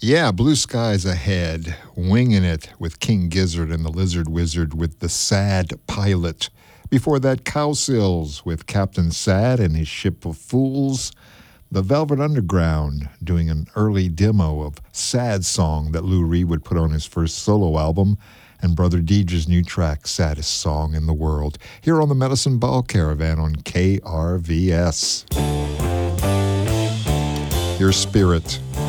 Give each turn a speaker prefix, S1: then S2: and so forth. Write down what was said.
S1: Yeah, Blue Skies Ahead, Winging It with King Gizzard and the Lizard Wizard with The Sad Pilot. Before that, Cowsills with Captain Sad and his Ship of Fools. The Velvet Underground doing an early demo of Sad Song that Lou Reed would put on his first solo album. And Brother Deej's new track, Saddest Song in the World, here on the Medicine Ball Caravan on KRVS. Your Spirit.